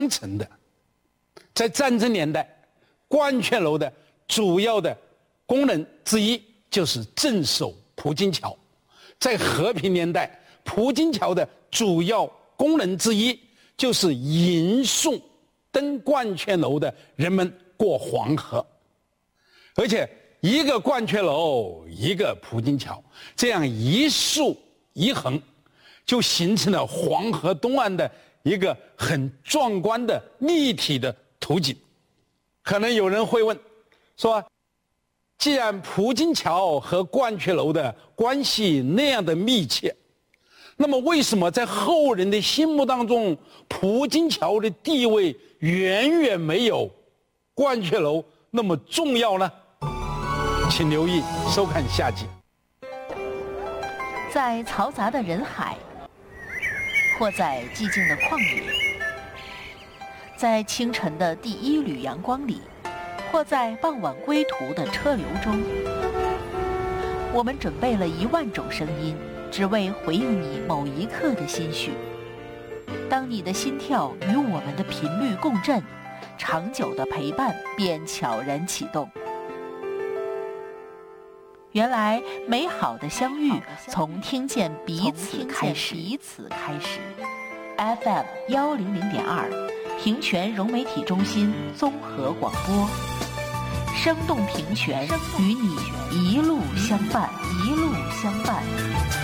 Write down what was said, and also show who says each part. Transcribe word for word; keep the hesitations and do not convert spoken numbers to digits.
Speaker 1: 成的。在战争年代，鹳雀楼的主要的功能之一就是镇守葡京桥；在和平年代，葡京桥的主要功能之一就是迎送登鹳雀楼的人们过黄河。而且一个鹳雀楼，一个葡京桥，这样一竖一横，就形成了黄河东岸的一个很壮观的立体的图景。可能有人会问说，既然葡京桥和鹳雀楼的关系那样的密切，那么为什么在后人的心目当中，葡京桥的地位远远没有鹳雀楼那么重要呢？请留意收看下集。
Speaker 2: 在嘈杂的人海，或在寂静的旷野，在清晨的第一缕阳光里，或在傍晚归途的车流中，我们准备了一万种声音，只为回应你某一刻的心绪。当你的心跳与我们的频率共振，长久的陪伴便悄然启动。原来美好的相遇从听见彼此开始。彼此开始。F M 幺零零点二，平泉融媒体中心综合广播，生动平泉，与你一路相伴，一路相伴。